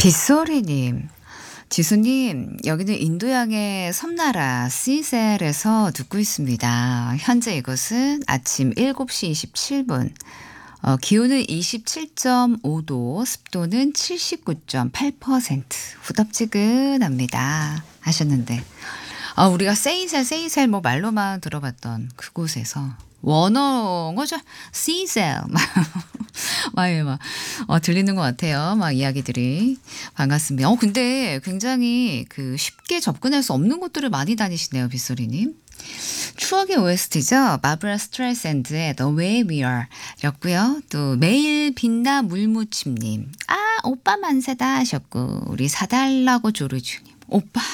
빗소리님, 지수님, 여기는 인도양의 섬나라 시셀에서 듣고 있습니다. 현재 이곳은 아침 7시 27분. 기온은 27.5도, 습도는 79.8%. 후덥지근합니다. 하셨는데, 우리가 세이셀 뭐 말로만 들어봤던 그곳에서 원어거죠? 시셀. 막 들리는 것 같아요. 막 이야기들이. 반갑습니다. 근데 굉장히 쉽게 접근할 수 없는 곳들을 많이 다니시네요, 빗소리님. 추억의 OST죠. 바브라 스트라이샌드의 The Way We Are 였고요. 또 매일 빛나 물무침님. 오빠 만세다 하셨고 우리 사달라고 조르주님. 오빠